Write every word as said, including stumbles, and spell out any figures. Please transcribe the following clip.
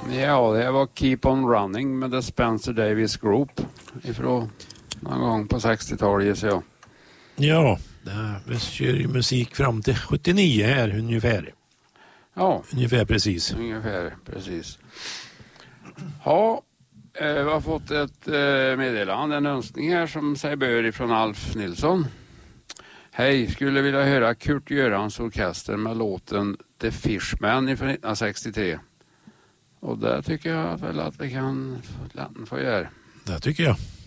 Ja, det var Keep On Running med The Spencer Davis Group ifrån någon gång på sextiotalet, så jag. Ja, vi kör ju musik fram till sjuttionio här ungefär. Ja, ungefär precis. Ungefär precis. Ja, eh, vi har fått ett eh, meddelande, en önskning här som säger bör ifrån Alf Nilsson. Hej, skulle vilja höra Kurt Görans orkester med låten The Fishman från nittonhundrasextiotre. Och där tycker jag väl att vi kan få, få göra. Det tycker jag.